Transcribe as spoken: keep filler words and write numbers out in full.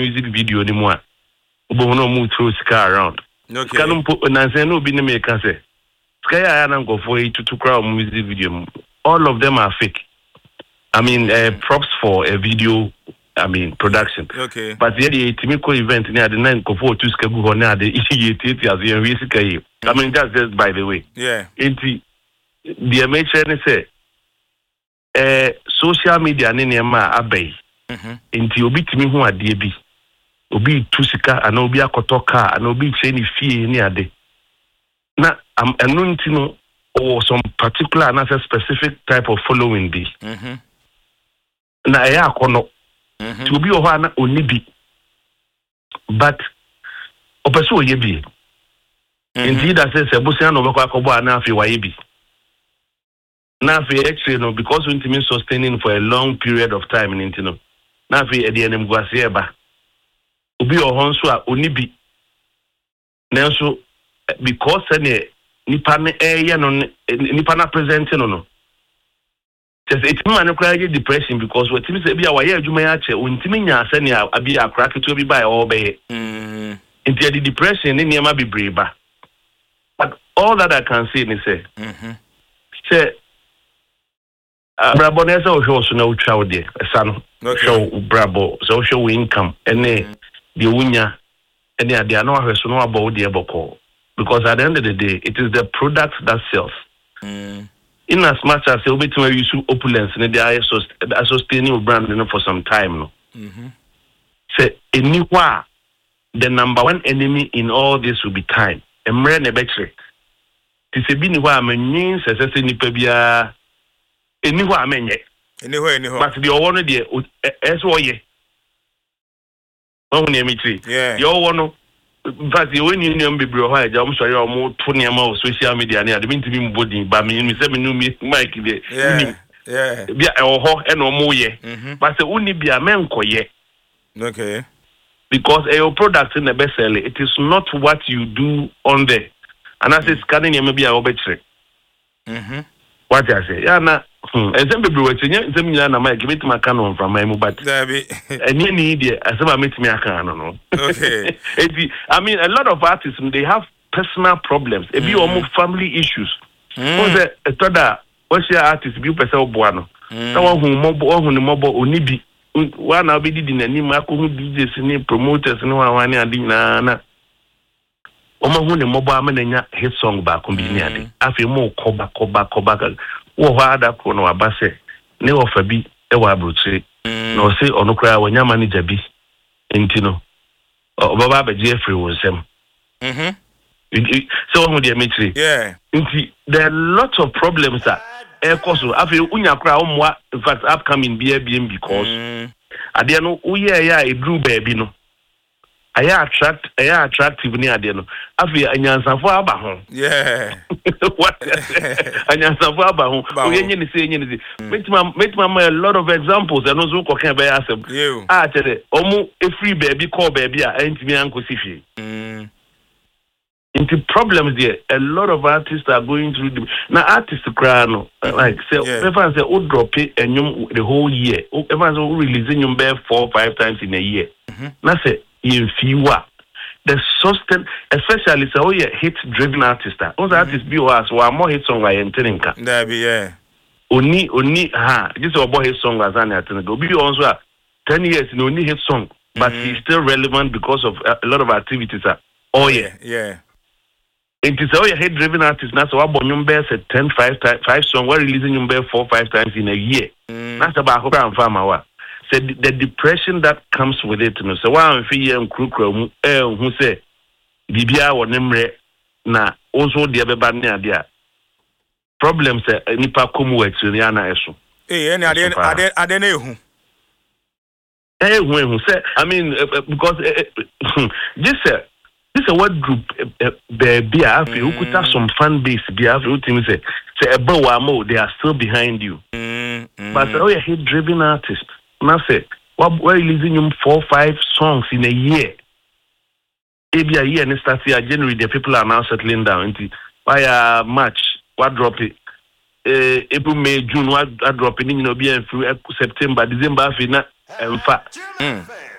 music video ni mo a obo no mu throw sika around okay kanu nanse no bi ne me ka say sika ya na ngofo yi tutu kra music video all of them are fake. I mean uh, props for a video I mean production. Okay. But the Timiko event near the nine Kofo to Skabu na the issue as you risky. I mean that's just by the way. Yeah. Inti the mention say eh social media ni nema abey. Mhm. Inti obi timi ho ade bi. Obi tusika ana obi akotoka ana obi che ni fie ni ade. Na am enu nti no or some particular and a specific type of following bi. Mhm. Na ya akono mhm to be oha na onibi but opeso oye bi indeed that says ebusia no bekwa akobo na afi waye bi na afi actually no because we intimi sustaining for a long period of time in intino na afi e de enem guase eba obi ohon so a onibi na so because any nipa ne eye no nipa na present no no just it man cry depression because what timi say bia waye adwuma ya che untimi nya ase ne abi akra keto bi bai all be mm into the depression ne niam be breba but all that I can see is say mhm say brabo na say o show na utwa wo de esa no show brabo so show income ene de wunya ene ade ana ahweso no abo wo de eboko because at the end of the day it is the product that sells. mm In as much as you bet to use opulence in the sustaining brand for some time no. Mm-hmm. Say anywhere the number one enemy in all this will be time. Emre ne betre. Ti se bi ni wa amenyin se se se nipa bia anywhere amenye. Anywhere anywhere. But the one de eso ye. Won ne mitri. Yeah. Your one in fact, you when you know be bro, I am sorry, I'm more twenty on social media. I didn't mean body, but me, me say me know me, Mike. Yeah, yeah. Be a ho and no more ye. But the only be a man ko ye. Okay. Because a your product in the best seller, it is not what you do on there. And as it's scanning, you may be a obetre. Mhm. What I say, yeah, na. Hmm. And some people were saying, "Some years na my give it my canon from my mobile." That be. And you need it. I said, "I meet me a canon." No. Okay. I mean, a lot of artists they have personal problems. If you almost family issues. What's the third that? What's your artist? Be person buano. That one who mobo, one who mobo onibi. One now be did in any marco who D Js ni promoters no one and na na. Oma who ne mobo amenya hit song back on be near. I feel more koba koba koba. Wo hada ko no abase ne ofa bi e wa abrochire na o se ono kra wanya manager bi enti no obaba ba je free won sem mhm so who dey metri yeah enti there are lots of problems that e cause afi unya kra o moa in fact upcoming bi bi because ade no uye ya e drew baby no aya attract aya attractive ni ade no afi anyansafo aba ho yeah what anyansafo aba ho oyenye ni se yenye ni metima metima a lot of examples and also ko kan be asem ah tede omu e free baby call baby a entimi anko sifi mm into problems there a lot of artists are going through the, now artists cry no like say everyone say o drop it and the whole year everyone say releasing you bear four five times in a year na say in fewer the sustain especially say oh yeah hit driven artist those artists be was one more hit song like enteninka that be yeah oni oni ha just about hit song as an attention go be also ten years no only hit song but mm-hmm. he's still relevant because of a, a lot of activities uh, oh yeah yeah it is all your hit driven artists now so what bonum bear said ten five five song we're releasing you bear four five times in a year mm. that's about how farmer wa said the depression that comes with it no so one fee and krukra eh who say bibia wonemre na also the beba ne ade problems eh nipa komu wetri na eso eh any ade ade ade na ehu eh hu ehu say I mean uh, because uh, uh, this uh, this is what group baby uh, uh, who could have some fan base be have who team say say ebo wa mo they are still behind you mm, mm. But oh you hit driven artist na say what we're releasing you four five songs in a year maybe a year and start here January the people are now settling down into by uh, March what drop it uh, April May June what drop it you know be in September December fina in fact